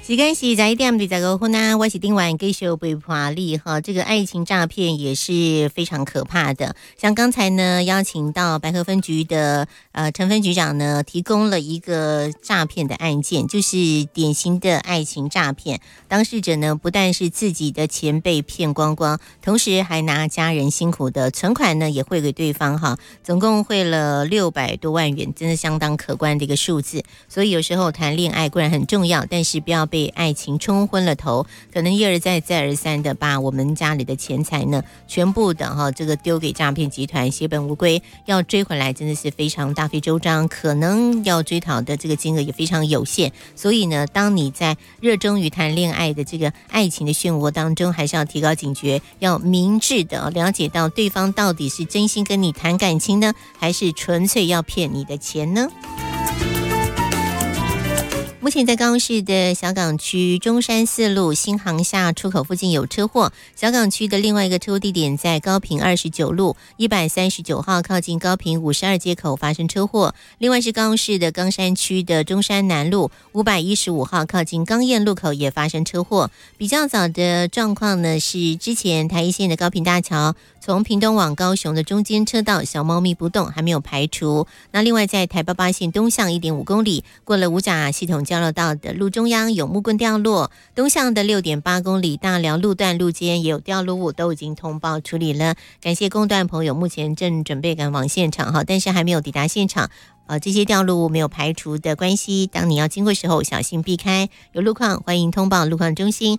时间是11点25分啊，我是丁婉继续陪伴你哈。这个爱情诈骗也是非常可怕的，像刚才呢邀请到白河分局的陈分局长呢，提供了一个诈骗的案件，就是典型的爱情诈骗。当事者呢不但是自己的钱被骗光光，同时还拿家人辛苦的存款呢也汇给对方哈，总共汇了600多万元，真的相当可观的一个数字。所以有时候谈恋爱固然很重要，但是不要被爱情冲昏了头，可能一而再再而三的把我们家里的钱财呢全部的这个丢给诈骗集团，血本无归，要追回来真的是非常大费周章，可能要追讨的这个金额也非常有限。所以呢，当你在热衷于谈恋爱的这个爱情的漩涡当中，还是要提高警觉，要明智的了解到对方到底是真心跟你谈感情呢，还是纯粹要骗你的钱呢？目前在高雄市的小港区中山4路新航厦出口附近有车祸，小港区的另外一个车祸地点在高屏29路139号靠近高屏52街口发生车祸，另外是高雄市的冈山区的中山南路515号靠近冈燕路口也发生车祸。比较早的状况呢，是之前台一线的高屏大桥从屏东往高雄的中间车道小猫咪不动，还没有排除。那另外在台88线东向 1.5 公里过了五甲系统交流道的路中央有木棍掉落，东向的 6.8 公里大寮路段路肩也有掉落物，都已经通报处理了。感谢公段朋友目前正准备赶往现场哈，但是还没有抵达现场。这些掉落物没有排除的关系，当你要经过时候小心避开。有路况欢迎通报路况中心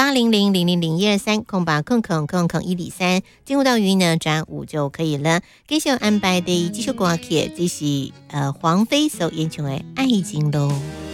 08000001230800000103，进入到语音呢转5就可以了。继续安排的继续歌曲，这是黄飞所演唱的爱情咯。